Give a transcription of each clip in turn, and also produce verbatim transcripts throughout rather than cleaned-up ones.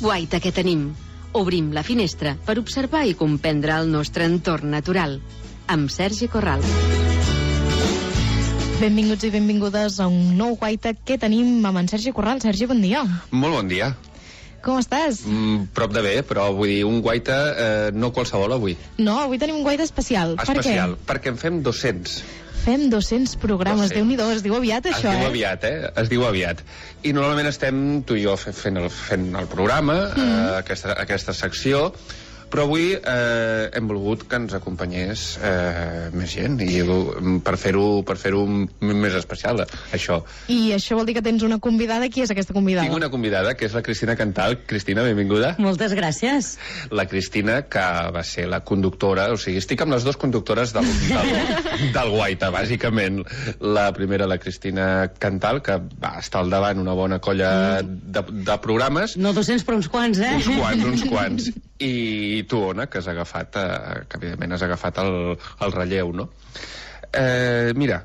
guaita que tenim. Obrim la finestra per observar i comprendre el nostre entorn natural. Amb Sergi Corral. Benvinguts i benvingudes a un nou guaita que tenim amb en Sergi Corral. Sergi, bon dia. Molt bon dia. Com estàs? Mm, prop de bé, però vull dir, un guaita eh, no qualsevol avui. No, avui tenim un guaita especial. Especial, per què? perquè en fem dos-cents. Fem dos-cents programes, dos-cents. Déu-n'hi-do, es diu aviat això, eh? Es diu eh? aviat, eh? Es diu aviat. I normalment estem tu i jo fent el, fent el programa, mm. eh, aquesta, aquesta secció, però avui eh, hem volgut que ens acompanyés eh, més gent i per fer-ho per fer-ho més especial, això. I això vol dir que tens una convidada. Qui és aquesta convidada? Tinc una convidada, que és la Cristina Cantal. Cristina, benvinguda. Moltes gràcies. La Cristina, que va ser la conductora, o sigui, estic amb les dues conductores del, del, del Guaita, bàsicament. La primera, la Cristina Cantal, que va estar al davant una bona colla de, de programes. No dos-cents, però uns quants, eh? Uns quants, uns quants. I tu, Ona, que has agafat, eh, que evidentment has agafat el, el relleu, no? Eh, mira,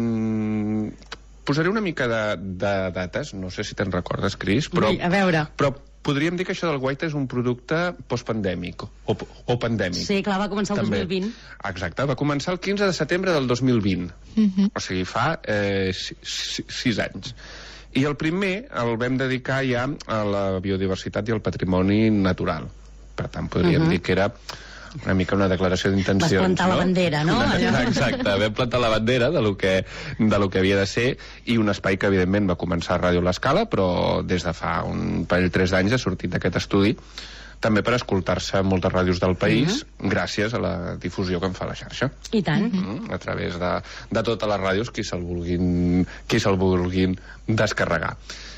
mm, posaré una mica de, de dates, no sé si te'n recordes, Cris, però, Ui, a veure. però podríem dir que això del Guaita és un producte postpandèmic, o, o pandèmic. Sí, clar, va començar el també. dos mil vint. Exacte, va començar el quinze de setembre del dos mil vint. Uh-huh. O sigui, fa eh, sis, sis anys. I el primer el vam dedicar ja a la biodiversitat i al patrimoni natural. Per tant, podríem uh-huh. dir que era una mica una declaració d'intencions. Vas plantar no? la bandera, no? Una, exacte, vam plantar la bandera de lo, que, de lo que havia de ser, i un espai que evidentment va començar a Ràdio L'Escala, però des de fa un parell, tres d'anys ha sortit d'aquest estudi, també per escoltar-se en moltes ràdios del país, uh-huh. gràcies a la difusió que en fa la xarxa. I tant. Uh-huh. A través de, de totes les ràdios qui se'l vulguin, qui se'l vulguin descarregar.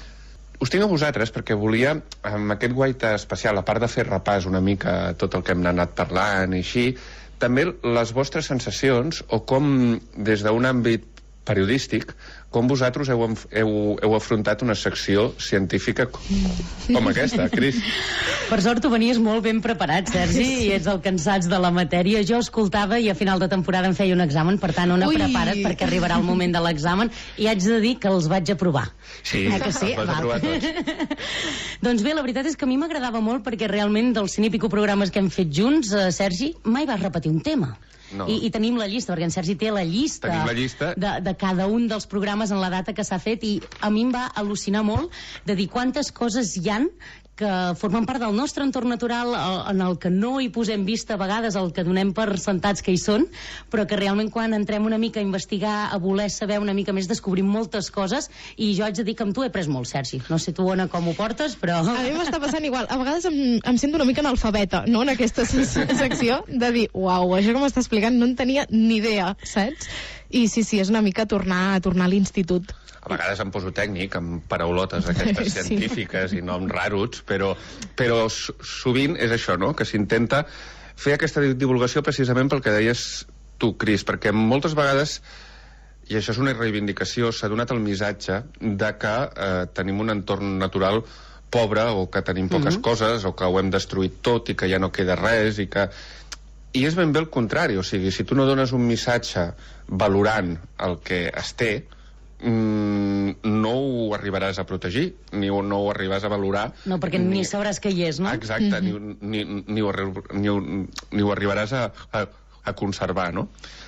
Us tinc a vosaltres perquè volia, amb aquest guaita especial, a part de fer repàs una mica tot el que hem anat parlant i així, també les vostres sensacions, o com, des d'un àmbit periodístic, com vosaltres heu, heu, heu afrontat una secció científica com aquesta, Cris. Per sort tu venies molt ben preparat, Sergi, sí. i ets el cansats de la matèria. Jo escoltava i a final de temporada em feia un examen, per tant, Ona, prepara't, perquè arribarà el moment de l'examen, i haig de dir que els vaig aprovar. Sí, eh que sí? els vas aprovar tots. Doncs bé, la veritat és que a mi m'agradava molt, perquè realment dels cent i pico programes que hem fet junts, eh, Sergi, mai vas repetir un tema. No. I, I tenim la llista, perquè en Sergi té la llista, la llista. De, de cada un dels programes en la data que s'ha fet, i a mi em va al·lucinar molt de dir quantes coses hi han que formen part del nostre entorn natural, en el que no hi posem vista a vegades, el que donem per sentats que hi són, però que realment quan entrem una mica a investigar, a voler saber una mica més, descobrim moltes coses, i jo haig de dir que amb tu he pres molt, Sergi. No sé tu, Ona, com ho portes, però... A mi m'està passant igual. A vegades em, em sento una mica analfabeta, no?, en aquesta secció, de dir, uau, això que m'està explicant no en tenia ni idea, saps? I sí, sí, és una mica tornar a tornar a l'institut. A vegades em poso tècnic amb paraulotes aquestes sí. científiques i noms raros, però, però sovint és això, no?, que s'intenta fer aquesta divulgació precisament pel que deies tu, Cris, perquè moltes vegades, i això és una reivindicació, s'ha donat el missatge de que eh, tenim un entorn natural pobre, o que tenim poques uh-huh. coses, o que ho hem destruït tot i que ja no queda res, i que... I és ben bé el contrari, o sigui, si tu no dones un missatge valorant el que es té, Mm, no ho arribaràs a protegir, ni ho, no ho arribaràs a valorar. No, perquè ni, ni sabràs què hi és, no? Exacte, mm-hmm. ni, ni, ni, ho, ni, ho, ni ho arribaràs a, a, a conservar, no?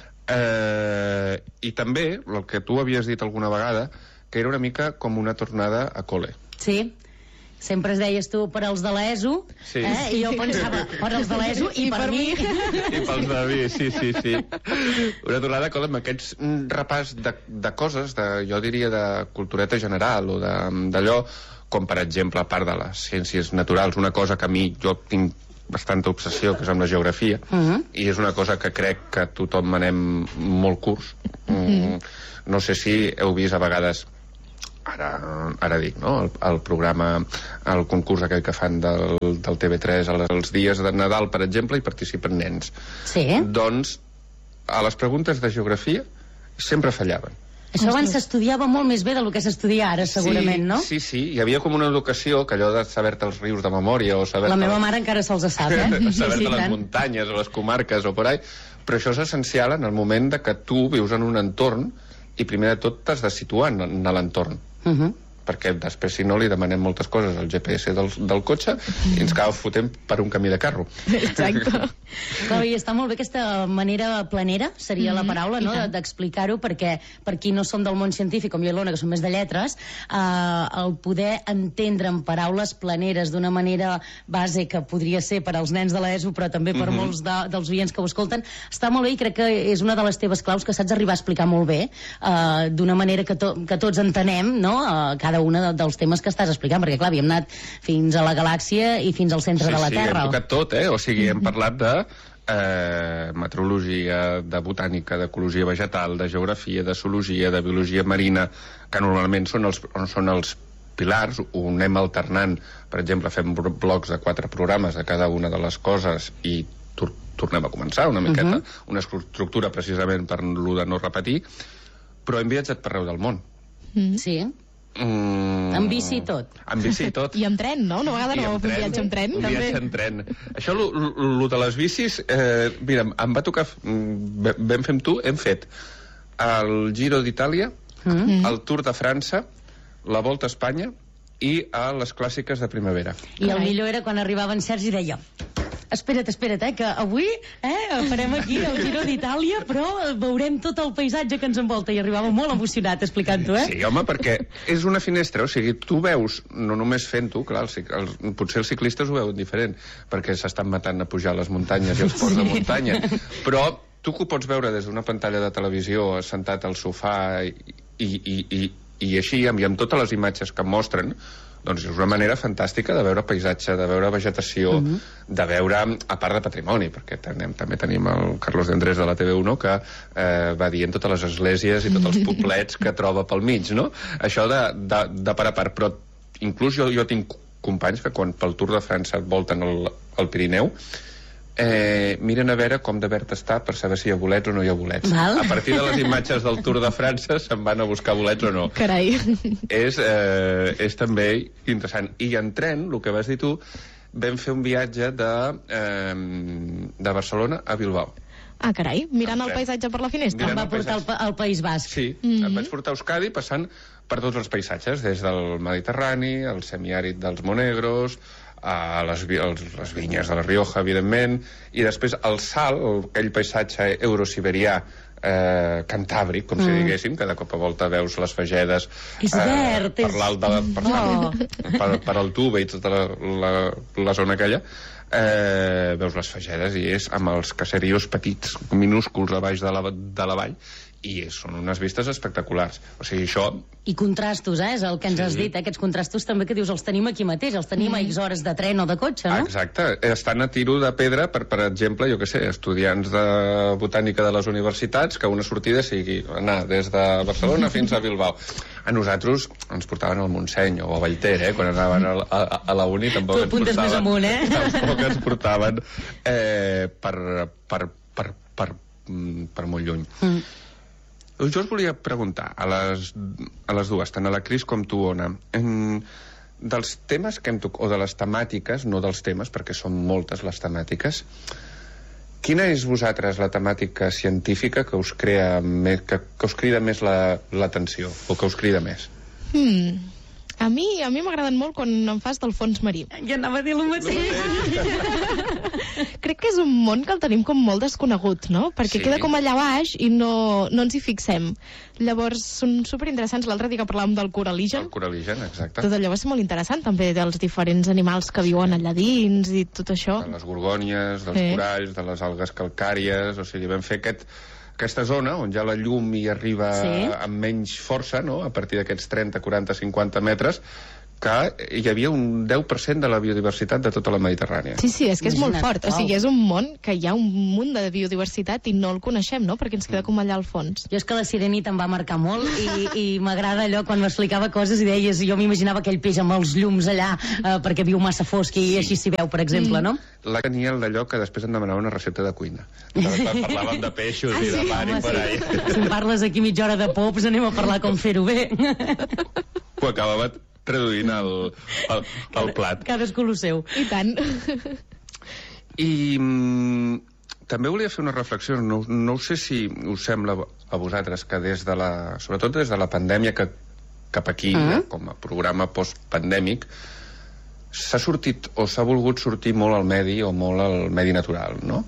Eh, I també, el que tu havies dit alguna vegada, que era una mica com una tornada a col·le. Sí. Sempre es deies tu per als de l'ESO, sí. eh? I jo pensava per als de l'ESO i, I per, per mi. I pels de mi, sí, sí, sí. Una tornada amb aquests repàs de, de coses, de, jo diria de cultureta general, o d'allò, com per exemple, a part de les ciències naturals, una cosa que a mi jo tinc bastanta obsessió, que és amb la geografia, uh-huh. i és una cosa que crec que tothom anem molt curs. Uh-huh. No sé si heu vist a vegades... Ara, ara dic, no?, el, el programa, el concurs aquell que fan del, del T V tres als dies de Nadal, per exemple, hi participen nens. Sí. Doncs, a les preguntes de geografia sempre fallaven. Això abans s'estudiava molt més bé del que s'estudia ara, segurament, sí, no? Sí, sí, hi havia com una educació, que allò de saber-te els rius de memòria, o saber-te... La meva mare encara se'ls sap, eh? saber-te sí, sí, les tant. muntanyes o les comarques o por ahí, però això és essencial en el moment de que tu vius en un entorn i primer de tot t'has de situar en, en l'entorn. Uh-huh. perquè després, si no, li demanem moltes coses al G P S del, del cotxe i ens acaba fotent per un camí de carro. Exacte. Clar, i està molt bé aquesta manera planera, seria mm-hmm. la paraula, no?, d'explicar-ho, perquè per qui no són del món científic, com jo i l'Ona, que som més de lletres, eh, el poder entendre en paraules planeres d'una manera base que podria ser per als nens de l'ESO, però també per mm-hmm. molts de, dels oients que ho escolten, està molt bé i crec que és una de les teves claus que saps arribar a explicar molt bé, eh, d'una manera que, to que tots entenem, no?, eh, cada un de, dels temes que estàs explicant, perquè clar, havíem anat fins a la galàxia i fins al centre sí, de la sí, Terra. Sí, hem tocat tot, eh? O sigui, hem parlat de eh, meteorologia, de botànica, d'ecologia vegetal, de geografia, de zoologia, de biologia marina, que normalment són els, són els pilars, ho anem alternant. Per exemple, fem blocs de quatre programes de cada una de les coses i tor tornem a començar una miqueta, uh-huh. una estructura precisament per lo de no repetir, però hem viatjat per arreu del món. Mm. Sí. Mm. Amb bici i tot. Amb bici i tot. I amb tren, no? Una vegada no vam fer un viatge amb tren. Un també. viatge en tren. Això, lo de les bicis, eh, mira, em va tocar, vam fer amb tu, hem fet el Giro d'Itàlia, mm. el Tour de França, la Volta a Espanya i a les clàssiques de primavera. I el millor era quan arribava en Sergi i deia: espera't, espera't, eh, que avui eh, farem aquí el Giro d'Itàlia, però veurem tot el paisatge que ens envolta. I arribava molt emocionat explicant-ho, eh? Sí, home, perquè és una finestra, o sigui, tu veus, no només fent-ho, clar, els, els, potser els ciclistes ho veuen diferent, perquè s'estan matant a pujar les muntanyes i els ports sí. de muntanya, però tu que ho pots veure des d'una pantalla de televisió, sentat al sofà i, i, i, i, i així, i amb totes les imatges que mostren, doncs és una manera fantàstica de veure paisatge, de veure vegetació, uh-huh. de veure, a part de patrimoni, perquè tenem, també tenim el Carlos de Andrés de la T V uno, que eh, va dient totes les esglésies i tots els poblets que troba pel mig, no? Això de, de, de part a part, però inclús jo, jo tinc companys que quan pel Tour de França volten el, el Pirineu, Eh, miren a veure com de verd està per saber si hi ha bolets o no hi ha bolets. Val. A partir de les imatges del Tour de França se'n van a buscar bolets o no. Carai. És, eh, és també interessant. I en tren, el que vas dir tu, vam fer un viatge de, eh, de Barcelona a Bilbao. Ah, carai, mirant el paisatge per la finestra. Em va portar al, al País Basc. Sí, mm-hmm. em vaig portar a Euskadi passant per tots els paisatges, des del Mediterrani, el semiàrid dels Monegros, a les, els, les vinyes de la Rioja, evidentment, i després el salt, aquell paisatge eurosiberià eh, cantàbric, com mm. si diguéssim, que de cop a volta veus les fagedes és eh, verd, per l'alt de la, per, oh. per, per el Tuve i tota la, la, la zona aquella, eh, veus les fagedes i és amb els caserios petits, minúsculs a baix de la, de la vall, i són unes vistes espectaculars. O sigui, això... I contrastos, eh? És el que ens sí. has dit, eh? Aquests contrastos també que dius, els tenim aquí mateix, els tenim mm. a X hores de tren o de cotxe, no? Exacte. Estan a tiro de pedra per, per exemple, jo què sé, estudiants de botànica de les universitats, que una sortida sigui anar des de Barcelona fins a Bilbao. A nosaltres ens portaven al Montseny o a Vallter, eh? Quan anaven a, a, a la uni tampoc ens portaven... més amunt, eh? Tampoc ens portaven eh, per, per, per, per, per molt lluny. Mm. Jo us volia preguntar a les, a les dues, tant a la Cris com tu, Ona, en, dels temes que hem tocat, o de les temàtiques, no dels temes, perquè són moltes les temàtiques, quina és vosaltres la temàtica científica que us crea més, que, que us crida més l'atenció, la, o que us crida més? Hmm... A mi a mi m'agraden molt quan em fas del fons marí. Ja anava a dir el mateix. Crec que és un món que el tenim com molt desconegut, no? Perquè sí. queda com allà baix i no, no ens hi fixem. Llavors, són superinteressants. L'altre dia que parlàvem del coraligen. El coraligen, exacte. Tot allò va ser molt interessant, també, dels diferents animals que viuen allà dins i tot això. De les gorgònies, dels sí. coralls, de les algues calcàries... O sigui, vam fer aquest... aquesta zona on ja la llum hi arriba sí. amb menys força, no? A partir d'aquests trenta, quaranta, cinquanta metres, que hi havia un deu per cent de la biodiversitat de tota la Mediterrània. Sí, sí, és que és molt fort. O sigui, és un món que hi ha un munt de biodiversitat i no el coneixem, no? Perquè ens queda com allà al fons. Jo és que la Sirenita em va marcar molt i, i m'agrada allò quan m'explicava coses i deies, jo m'imaginava aquell peix amb els llums allà eh, perquè viu massa fosc i així s'hi veu, per exemple, mm. no? La tenia el d'allò que després em demanava una recepta de cuina. Parlàvem de peixos ah, i de sí, mar home, i per sí. ahí. Si em parles aquí mitja hora de pops, anem a parlar com fer-ho bé. Ho acabava traduint el, el, el plat. Cadascú el seu. I tant. I mm, també volia fer una reflexió, no, no sé si us sembla a vosaltres que des de la, sobretot des de la pandèmia, que cap aquí, uh-huh. ja, com a programa postpandèmic, s'ha sortit o s'ha volgut sortir molt al medi o molt al medi natural, no?